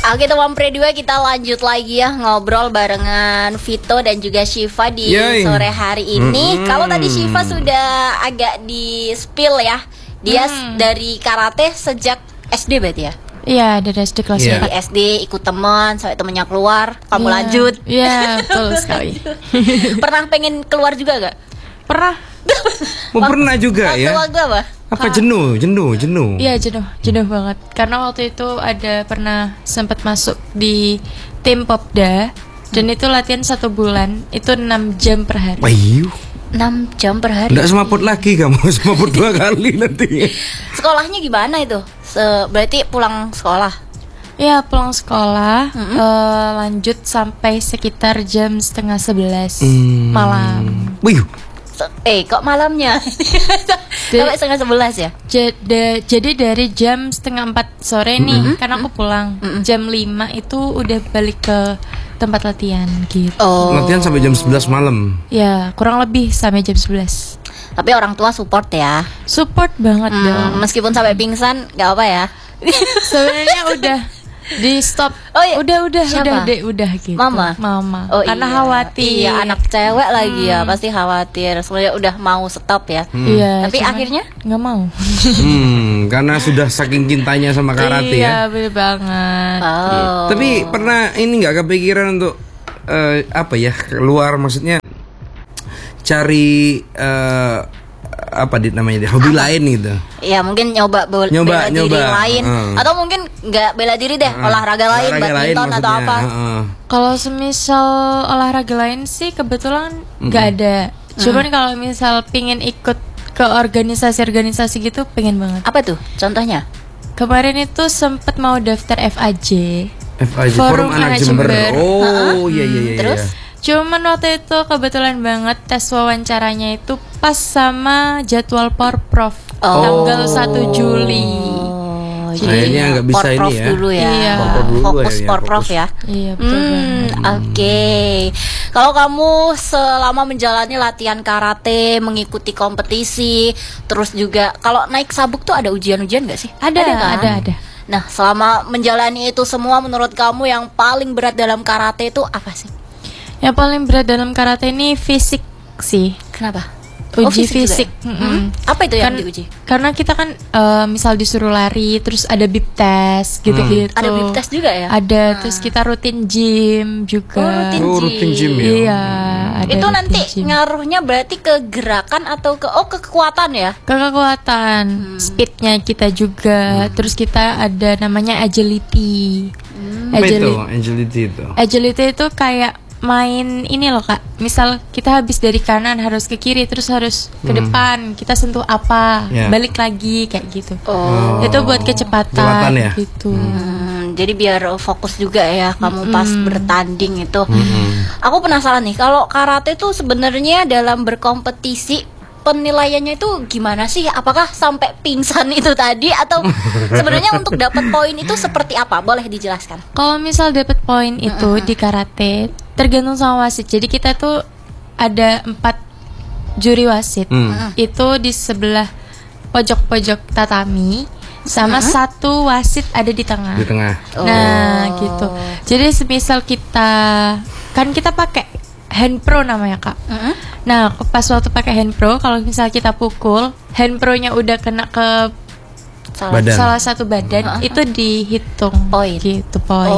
Oke teman Pre2, kita lanjut lagi ya ngobrol barengan Vito dan juga Syifa di sore hari ini. Kalau tadi Syifa sudah agak di spill ya, dia dari karate sejak SD berarti ya? Iya, dari SD kelas 4. Dari SD ikut teman sampai temennya keluar, kamu lanjut. Iya, betul sekali. Pernah pengen keluar juga gak? Pernah. Pernah juga ya. Waktu apa? Apa jenuh? Iya, jenuh banget. Karena waktu itu pernah sempat masuk di tim Popda dan itu latihan 1 bulan, itu 6 jam per hari. Ayo. 6 jam per hari. Nggak semaput lagi kamu, semaput 2 kali nanti. Sekolahnya gimana itu? Berarti pulang sekolah? Iya, pulang sekolah, lanjut sampai sekitar jam 10:30 malam. Wih. Kok malamnya? Sampai 10:30 ya? Jadi dari jam 3:30 sore nih, karena aku pulang jam 5 itu udah balik ke tempat latihan gitu. Latihan sampai jam 11 malam. Ya, kurang lebih sampai jam 11. Tapi orang tua support ya? Support banget dong. Meskipun sampai pingsan, gak apa ya? Sebenarnya udah di stop. Udah gitu. Mama. Karena khawatir. Iya, anak cewek lagi ya, pasti khawatir. Sebenarnya udah mau stop ya. Iya. Tapi akhirnya nggak mau. Karena sudah saking cintanya sama karate ya. Iya, bener banget. Tapi pernah ini nggak kepikiran untuk keluar, maksudnya cari hobi lain gitu. Ya mungkin nyoba bela diri lain atau mungkin nggak bela diri deh, olahraga lain, badminton atau apa. Kalau semisal olahraga lain sih kebetulan nggak ada. Cuman kalau misal pingin ikut ke organisasi gitu pengen banget. Apa tuh contohnya? Kemarin itu sempet mau daftar FAJ, Forum Anak Jember. Iya. Terus? Cuman waktu itu kebetulan banget tes wawancaranya itu pas sama jadwal Porprov tanggal 1 Juli. Kayaknya nggak bisa Porprov ini ya. Dulu ya. Iya. Fokus Porprov ya. Iya, betul banget. Oke. Kalau kamu selama menjalani latihan karate, mengikuti kompetisi, terus juga kalau naik sabuk tuh ada ujian-ujian nggak sih? Ada. Nah, selama menjalani itu semua, menurut kamu yang paling berat dalam karate itu apa sih? Yang paling berat dalam karate ini fisik sih. Kenapa? Uji fisik. Apa itu yang diuji? Karena kita kan misal disuruh lari, terus ada bib test gitu-gitu. Ada bib test juga ya? Ada, terus kita rutin gym juga. Rutin gym ya? Iya, ada. Itu nanti gym. ngaruhnya berarti ke gerakan atau ke kekuatan ya? Ke kekuatan, speednya kita juga. Terus kita ada namanya agility. Agility itu? Agility itu kayak main ini loh Kak. Misal kita habis dari kanan harus ke kiri, terus harus ke depan, kita sentuh apa, balik lagi kayak gitu. Itu buat kecepatan ya? gitu. Jadi biar fokus juga ya kamu pas bertanding itu. Aku penasaran nih, kalau karate tuh sebenarnya dalam berkompetisi penilaiannya itu gimana sih? Apakah sampai pingsan itu tadi atau sebenarnya untuk dapat poin itu seperti apa? Boleh dijelaskan? Kalau misal dapat poin itu di karate tergantung sama wasit. Jadi kita tuh ada 4 juri wasit. Itu di sebelah pojok-pojok tatami sama 1 wasit ada di tengah. Nah, gitu. Jadi semisal kita pakai hand pro namanya Kak. Nah, pas waktu pakai hand pro, kalau misal kita pukul, hand pro-nya udah kena ke salah satu badan, itu dihitung poin. Gitu, poin.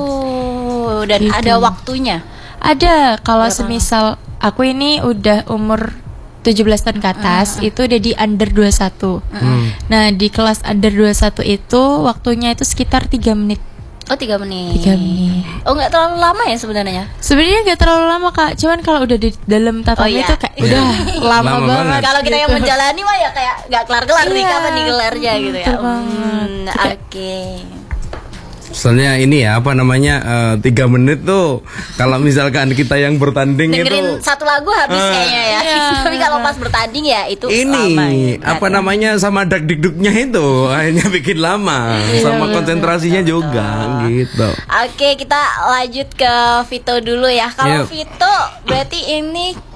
Dan gitu. ada waktunya? Ada. Kalau semisal aku ini udah umur 17 tahun ke atas, itu udah di under 21. Nah, di kelas under 21 itu waktunya itu sekitar 3 menit. 3 menit. Nggak terlalu lama ya sebenarnya? Sebenarnya nggak terlalu lama Kak. Cuman kalau udah di dalam tatami itu kayak udah lama banget. Kalau kita yang menjalani mah ya kayak nggak kelar-kelar nih, kapan digelarnya gitu ya. Oke. Soalnya ini ya 3 menit tuh kalau misalkan kita yang bertanding dengerin itu satu lagu habis kayaknya ya. Tapi kalau pas bertanding ya itu lama ya, sama dak-dikduknya itu akhirnya bikin lama, sama konsentrasinya juga gitu. Oke, kita lanjut ke Vito dulu ya. Kalau Vito berarti ini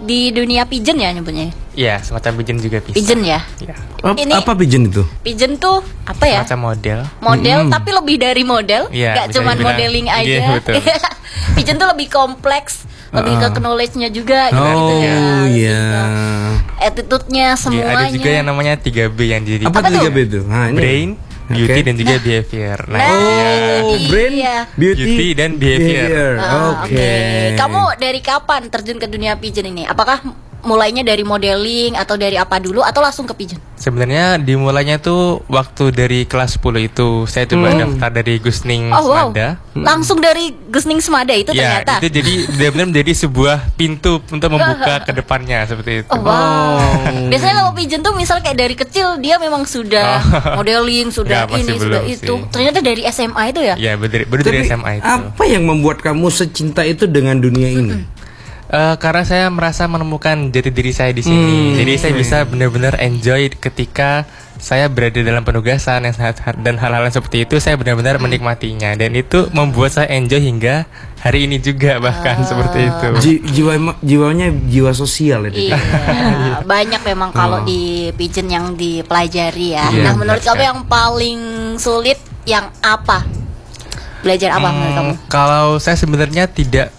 di dunia pigeon ya nyebutnya. Iya, semacam pigeon juga bisa. Pigeon ya. Iya. Ini- Apa pigeon itu? Pigeon tuh apa ya? Semacam model. Model tapi lebih dari model, Iya, nggak bisa cuman dibilang. modeling Iya, aja. betul. Pigeon tuh lebih kompleks, lebih ke knowledge-nya juga gitu Oh ya. iya. Attitude-nya Iya, semuanya. ada juga yang namanya 3B yang jadi Apa tuh? 3B itu? Nah, ini. brain, beauty Oke. dan juga behavior. Nah, Nah, iya. Oh, itu brain, dia. Beauty dan behavior. Ah, Oke. Kamu dari kapan terjun ke dunia pigeon ini? Apakah mulainya dari modeling atau dari apa dulu atau langsung ke pigeon? Sebenarnya dimulainya tuh waktu dari kelas 10 itu saya coba daftar dari Gusning Oh wow, Semada. langsung dari Gusning Semada itu Ya, ternyata. itu jadi benar-benar menjadi sebuah pintu untuk membuka ke depannya seperti itu. Oh wow. Biasanya kalau pigeon tuh misal kayak dari kecil dia memang sudah modeling, sudah Ya, masih ini, sudah belum itu. sih. Ternyata dari SMA itu ya? Ya, baru dari Tapi SMA itu. apa yang membuat kamu secinta itu dengan dunia ini? Karena saya merasa menemukan jati diri saya di sini. Jadi saya bisa benar-benar enjoy ketika saya berada dalam penugasan yang dan hal-hal seperti itu saya benar-benar menikmatinya dan itu membuat saya enjoy hingga hari ini juga bahkan seperti itu. Jiwanya jiwa sosial itu. Iya, banyak memang kalau di pigeon yang dipelajari ya. Iya, Nah, menurut benar kamu sekali. yang paling sulit yang apa? Belajar apa menurut kamu? Kalau saya sebenarnya tidak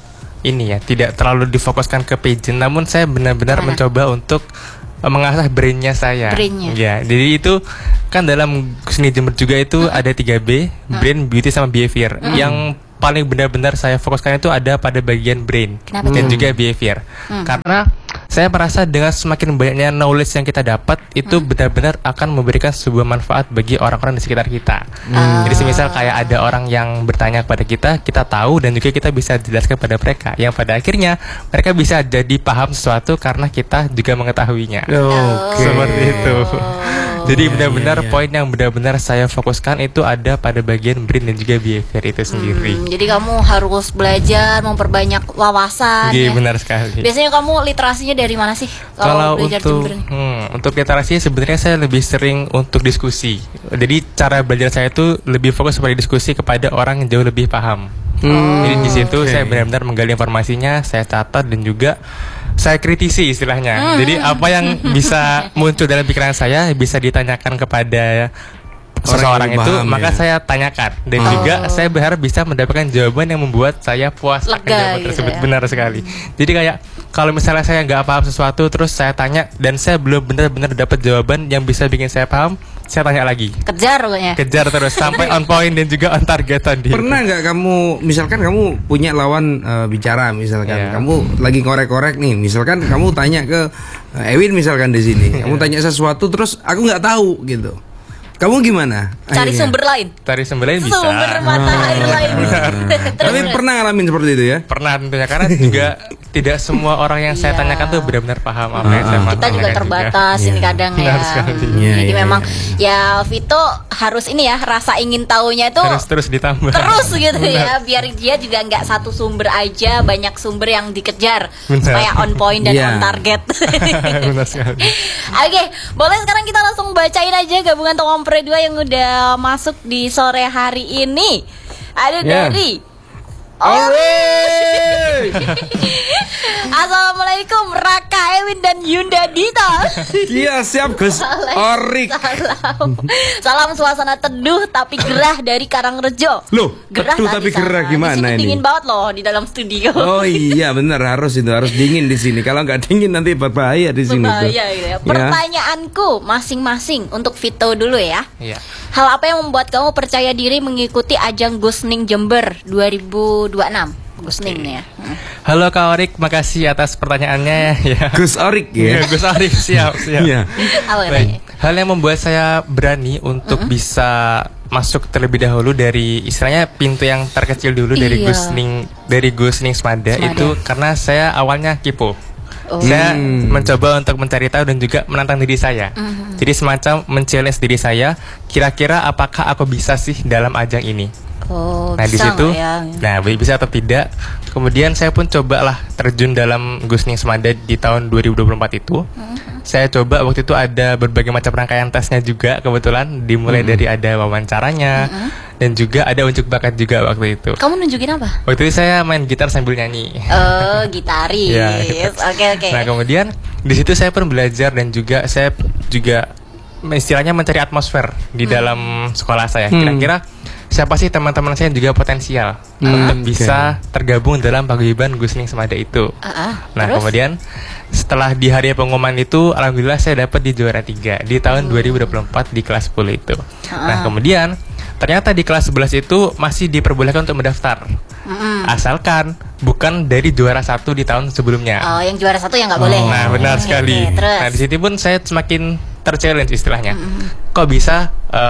terlalu difokuskan ke pigeon, namun saya benar-benar mencoba untuk mengasah brainnya saya. Brainnya. Ya, jadi itu kan dalam seni Jember juga itu ada 3B, brain, beauty sama behavior. Yang paling benar-benar saya fokuskan itu ada pada bagian brain Kenapa dan juga behavior. Karena saya merasa dengan semakin banyaknya knowledge yang kita dapat itu benar-benar akan memberikan sebuah manfaat bagi orang-orang di sekitar kita. Jadi semisal kayak ada orang yang bertanya kepada kita tahu dan juga kita bisa jelaskan kepada mereka. Yang pada akhirnya mereka bisa jadi paham sesuatu karena kita juga mengetahuinya. Oke. Seperti itu. Jadi benar-benar iya. poin yang benar-benar saya fokuskan itu ada pada bagian brain dan juga behavior itu sendiri. Jadi kamu harus belajar, memperbanyak wawasan Iya, ya. benar sekali. Biasanya kamu literasinya dari mana sih Kalau belajar untuk Jember nih? untuk literasi sebenarnya saya lebih sering untuk diskusi. Jadi cara belajar saya itu lebih fokus pada diskusi kepada orang yang jauh lebih paham. Jadi di situ saya benar-benar menggali informasinya, saya catat dan juga saya kritisi istilahnya. Jadi apa yang bisa muncul dalam pikiran saya bisa ditanyakan kepada seseorang yang itu, paham, maka ya. saya tanyakan dan juga saya berharap bisa mendapatkan jawaban yang membuat saya puas akan Lega jawaban gitu tersebut. ya. Benar sekali. Jadi kayak kalau misalnya saya nggak paham sesuatu terus saya tanya dan saya belum benar-benar dapat jawaban yang bisa bikin saya paham, saya tanya lagi. Kejar pokoknya. Kejar terus sampai on point dan juga on target tadi. Pernah nggak kamu, misalkan kamu punya lawan bicara, misalkan Iya. kamu lagi korek-korek nih, misalkan kamu tanya ke Ewin misalkan di sini, kamu tanya sesuatu terus aku nggak tahu gitu, kamu gimana? Cari Akhirnya? sumber lain. Cari sumber lain bisa. Sumber mata air lain. Tapi pernah ngalamin seperti itu ya? Pernah tentunya karena juga tidak semua orang yang saya Iya. tanyakan tuh benar-benar paham apa yang saya mau Kita juga tanyakan terbatas ini kadang ya. Benar sekali. Iya, Jadi iya, memang ya Vito harus ini ya, rasa ingin tahunya itu Harus terus ditambah. terus gitu ya, biar dia juga nggak satu sumber aja, banyak sumber yang dikejar Benar. supaya on point dan Iya. on target. Benar sekali. Oke, boleh sekarang kita langsung bacain aja gabungan Tokompre 2 yang udah masuk di sore hari ini. Ada Ya. dari Alright. Assalamualaikum Raka Ewin dan Yunda Dita. Iya siap Gus Orik. Salam suasana teduh tapi gerah dari Karangrejo. Loh, teduh tapi gerah gimana di sini ini? dingin banget loh di dalam studio. Oh iya benar, harus dingin di sini. Kalau nggak dingin nanti berbahaya di sini tuh. Berbahaya gitu ya. Pertanyaanku masing-masing untuk Vito dulu ya. Iya. Hal apa yang membuat kamu percaya diri mengikuti ajang Gusning Jember 2026? Gusning nih ya. Halo Kak Orik, makasih atas pertanyaannya ya. Gus Orik Iya, ya. Gus Orik, siap. Iya. Apa Baik. katanya? Hal yang membuat saya berani untuk bisa masuk terlebih dahulu dari istilahnya pintu yang terkecil dulu dari Iya. Gusning Semada Semada. itu karena saya awalnya kepo. Oh. Saya mencoba untuk mencari tahu dan juga menantang diri saya. Jadi semacam men-challenge diri saya, kira-kira apakah aku bisa sih dalam ajang ini. Oh, Nah di bisa situ, nggak ya? nah bisa atau tidak. Kemudian saya pun cobalah terjun dalam Gusning Semada di tahun 2024 itu. Saya coba waktu itu ada berbagai macam rangkaian tesnya juga kebetulan. Dimulai dari ada wawancaranya, dan juga ada unjuk bakat juga waktu itu. Kamu nunjukin apa? Waktu itu saya main gitar sambil nyanyi. Oh, gitaris. Ya, gitu. Oke. Nah, kemudian di situ saya pun belajar dan juga saya juga istilahnya mencari atmosfer di dalam sekolah saya. Kira-kira siapa sih teman-teman saya yang juga potensial untuk bisa tergabung dalam paguyuban Gusning Semada itu. Nah, terus? kemudian setelah di hari pengumuman itu, alhamdulillah saya dapat di juara 3 di tahun 2024 di kelas 10 itu. Nah, kemudian ternyata di kelas 11 itu masih diperbolehkan untuk mendaftar. Asalkan bukan dari juara 1 di tahun sebelumnya. Oh, yang juara 1 yang nggak boleh. Nah, benar sekali. Terus? Nah, di situ pun saya semakin terchallenge istilahnya. Kok bisa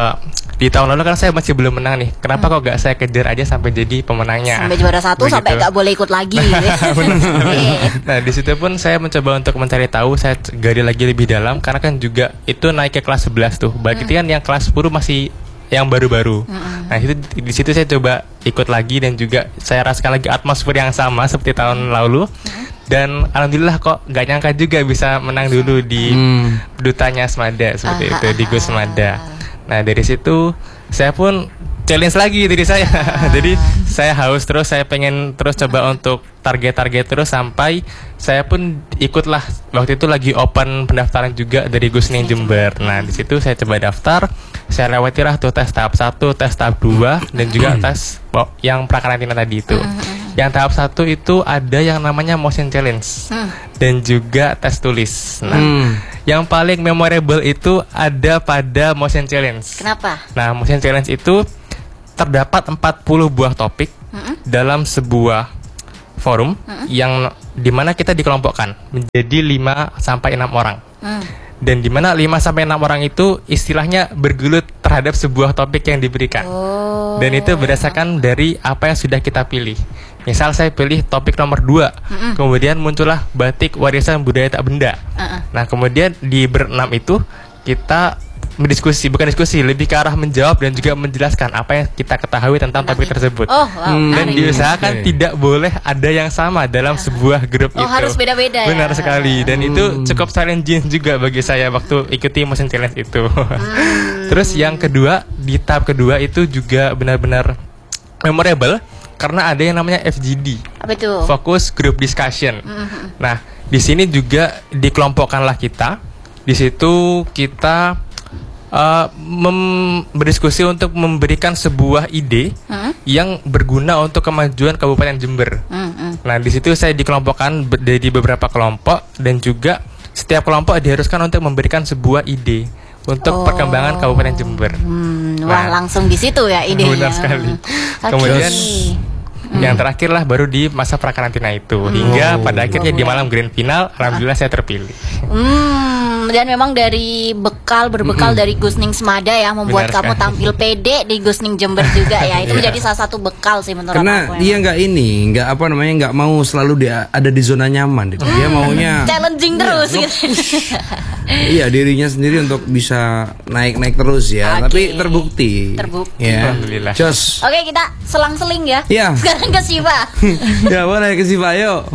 di tahun lalu kan saya masih belum menang nih. Kenapa kok gak saya kejar aja sampai jadi pemenangnya? Sampai juara 1 sampai nggak boleh ikut lagi. Benar sekali. Nah, di situ pun saya mencoba untuk mencari tahu, saya gali lagi lebih dalam karena kan juga itu naik ke kelas 11 tuh. Berarti kan yang kelas 10 masih yang baru-baru. Nah, itu di situ saya coba ikut lagi dan juga saya rasakan lagi atmosfer yang sama seperti tahun lalu. Dan alhamdulillah kok gak nyangka juga bisa menang dulu di dutanya Semada seperti itu di Gus Semada. Nah, dari situ saya pun challenge lagi diri saya. Jadi saya haus terus, saya pengen terus coba untuk target-target terus sampai saya pun ikutlah waktu itu lagi open pendaftaran juga dari Gusning Jember. Nah, di situ saya coba daftar, saya lewatilah tuh tes tahap 1, tes tahap 2 dan juga tes yang prakarantina tadi itu. Yang tahap 1 itu ada yang namanya motion challenge dan juga tes tulis. Nah, yang paling memorable itu ada pada motion challenge. Kenapa? Nah, motion challenge itu terdapat 40 buah topik dalam sebuah forum yang dimana kita dikelompokkan menjadi 5 sampai 6 orang. Dan dimana 5 sampai 6 orang itu istilahnya bergelut terhadap sebuah topik yang diberikan. Dan itu berdasarkan dari apa yang sudah kita pilih. Misal saya pilih topik nomor 2, kemudian muncullah batik warisan budaya tak benda. Nah, kemudian di berenam itu kita berdiskusi, bukan diskusi, lebih ke arah menjawab dan juga menjelaskan apa yang kita ketahui tentang topik tersebut. Dan diusahakan tidak boleh ada yang sama dalam sebuah grup itu. Harus beda-beda. Benar sekali. Dan itu cukup challenging juga bagi saya waktu ikuti motion challenge itu. Terus yang kedua, di tahap kedua itu juga benar-benar memorable karena ada yang namanya FGD. Apa itu? Focus Group Discussion. Nah, di sini juga dikelompokkanlah kita. Di situ kita berdiskusi untuk memberikan sebuah ide yang berguna untuk kemajuan Kabupaten Jember. Nah, di situ saya dikelompokkan dari beberapa kelompok dan juga setiap kelompok diharuskan untuk memberikan sebuah ide untuk perkembangan Kabupaten Jember. Wah, langsung di situ ya idenya. Benar sekali. Kemudian yang terakhir lah baru di masa prakarantina itu hingga pada akhirnya di malam grand final alhamdulillah saya terpilih. Dan memang dari berbekal dari Gusning Semada ya membuat Benar kamu sekali. tampil pede di Gusning Jember juga ya. Itu menjadi salah satu bekal sih menurut Karena aku. dia nggak mau selalu dia ada di zona nyaman. Dia maunya challenging terus gitu. iya dirinya sendiri untuk bisa naik terus ya. Oke. Tapi terbukti. Ya. Alhamdulillah. Jos. Oke, kita selang-seling ya. Iya. Sekarang ke Siva. Ya boleh ke Siva, ayo.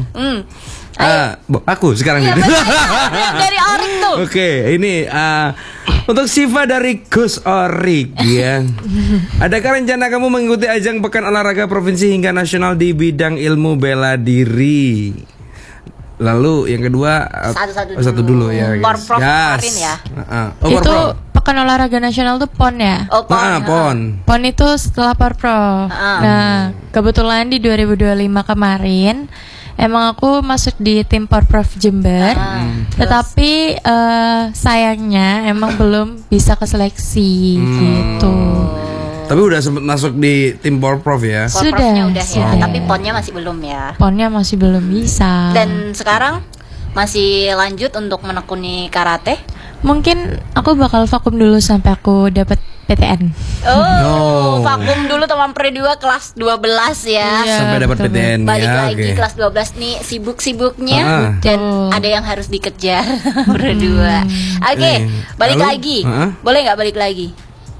Aku sekarang Iya, nih. dari Orik tuh. Oke, ini untuk Siva dari Gus Orik ya. Adakah rencana kamu mengikuti ajang Pekan Olahraga Provinsi hingga Nasional di bidang ilmu bela diri? Lalu yang kedua satu dulu ya. Porprov kemarin ya. Itu Porprov. Pekan Olahraga Nasional tuh PON ya? PON. PON itu setelah Porprov. Nah, kebetulan di 2025 kemarin emang aku masuk di tim Porprov Jember, tetapi sayangnya emang belum bisa keseleksi gitu. Tapi udah sempet masuk di tim Porprov ya? Porprovnya udah ya, sudah. tapi ponnya masih belum ya. Ponnya masih belum bisa. Dan sekarang masih lanjut untuk menekuni karate? Mungkin aku bakal vakum dulu sampai aku dapat PTN. Vakum dulu teman pre 2 kelas 12 ya. Iya, Sampai dapat betul. PTN Balik ya. lagi Oke. kelas 12 nih sibuk-sibuknya dan Betul. ada yang harus dikejar berdua. Oke, balik Lalu? lagi. Boleh nggak balik lagi?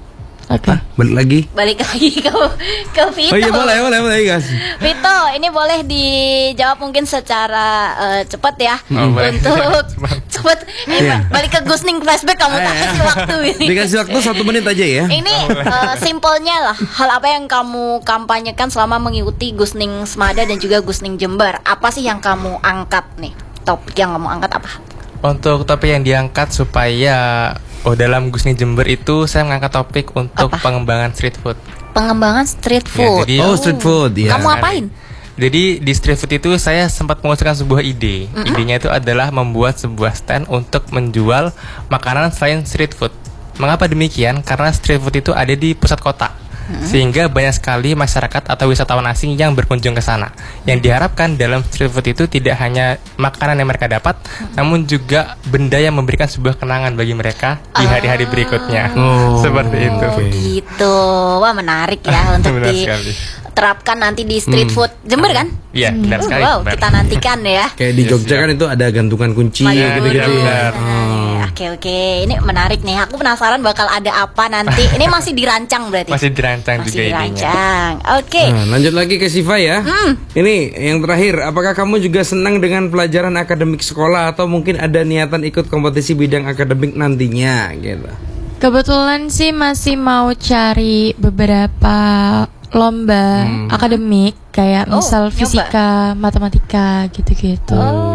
Oke. Balik lagi. Balik lagi ke Vito. Oh iya boleh guys. Vito, ini boleh dijawab mungkin secara cepat ya. boleh. Untuk cepat. Iya. Balik ke Gusning flashback, kamu kasih waktu ini. Dikasih waktu 1 menit aja ya. Ini simpelnya lah, hal apa yang kamu kampanyekan selama mengikuti Gusning Semada dan juga Gusning Jember? Apa sih yang kamu angkat nih? Topik yang kamu angkat apa? Untuk topik yang diangkat supaya dalam Gusning Jember itu saya mengangkat topik untuk Apa? pengembangan street food. Pengembangan street food. jadi- Oh, street food ya. Kamu apain? Jadi di street food itu saya sempat mengusulkan sebuah ide. Idenya itu adalah membuat sebuah stand untuk menjual makanan selain street food. Mengapa demikian? Karena street food itu ada di pusat kota. Sehingga banyak sekali masyarakat atau wisatawan asing yang berkunjung ke sana. Yang diharapkan dalam street food itu tidak hanya makanan yang mereka dapat, namun juga benda yang memberikan sebuah kenangan bagi mereka di hari-hari berikutnya. Oh, Seperti itu. Oh gitu. Wah, menarik ya untuk Benar sekali. diterapkan nanti di street food Jember kan? Iya, benar sekali. Wow, benar. kita nantikan ya. Kayak di Jogja kan itu ada gantungan kunci Banyak gitu-gitu benar. ya. Oke, ini menarik nih. Aku penasaran bakal ada apa nanti. Ini masih dirancang berarti. Masih dirancang Masih juga idenya. dirancang. Oke. Nah, lanjut lagi ke Siva ya. Ini yang terakhir, apakah kamu juga senang dengan pelajaran akademik sekolah atau mungkin ada niatan ikut kompetisi bidang akademik nantinya gitu? Kebetulan sih masih mau cari beberapa lomba akademik kayak Oh, misal nyoba. fisika, matematika gitu-gitu.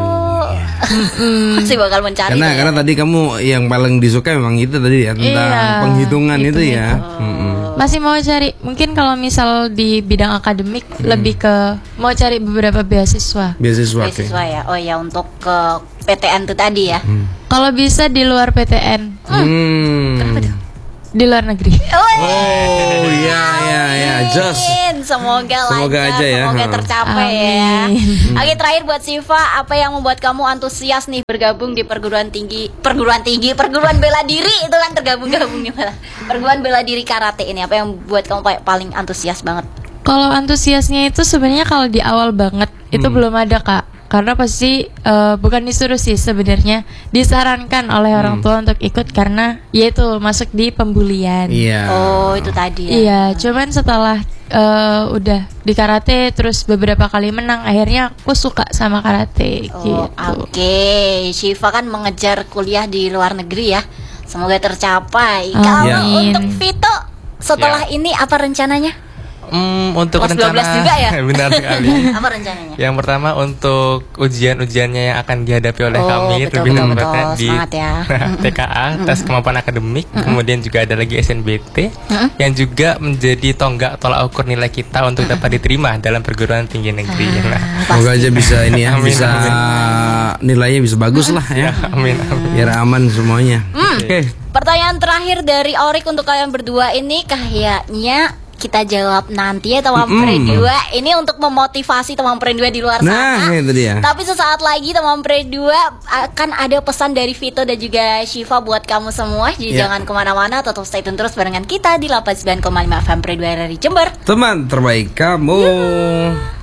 Masih bakal mencari. Karena tadi kamu yang paling disuka memang itu tadi ya tentang Iya, penghitungan itu ya. Masih mau cari, mungkin kalau misal di bidang akademik lebih ke mau cari beberapa beasiswa. Beasiswa. oke. beasiswa ya. Oh ya, untuk ke PTN itu tadi ya. Kalau bisa di luar PTN, di luar negeri. Oh iya ya, just. Amin. Semoga Semoga lancar, aja ya. semoga tercapai ya. Amin. Oke, terakhir buat Siva, apa yang membuat kamu antusias nih bergabung di perguruan bela diri itu kan tergabung-gabung nih malah. Perguruan bela diri karate ini, apa yang buat kamu paling antusias banget? Kalau antusiasnya itu sebenarnya kalau di awal banget itu belum ada, Kak. Karena pasti bukan disuruh sih sebenarnya, disarankan oleh orang tua untuk ikut karena yaitu masuk di pembulian. Iya. Oh, itu tadi ya. Iya, cuman setelah udah di karate terus beberapa kali menang, akhirnya aku suka sama karate Oh, gitu. oke. Siva kan mengejar kuliah di luar negeri ya. Semoga tercapai. Amin. Kalau untuk Vito setelah ini apa rencananya? Untuk Kelas rencana 12 juga ya? benar sekali. Apa rencananya? Yang pertama untuk ujian-ujiannya yang akan dihadapi oleh Oh, kami betul, lebih betul, tepatnya betul. di Semangat ya. TKA, tes kemampuan akademik, kemudian juga ada lagi SNBT yang juga menjadi tonggak tolak ukur nilai kita untuk dapat diterima dalam perguruan tinggi negeri. Nah, Semoga aja bisa ini ya, Amin, bisa nilainya bisa bagus lah ya. amin. Biar aman semuanya. Oke. Pertanyaan terakhir dari Orik untuk kalian berdua ini kayaknya kita jawab nanti ya teman Pre 2. Ini untuk memotivasi teman Pre 2 di luar Nah, sana. itu dia. Tapi sesaat lagi teman Pre 2 akan ada pesan dari Vito dan juga Shiva buat kamu semua. Jadi Ya. jangan kemana-mana, tetap stay tune terus barengan kita di 89,5 FM Pre 2 dari Jember. Teman terbaik kamu.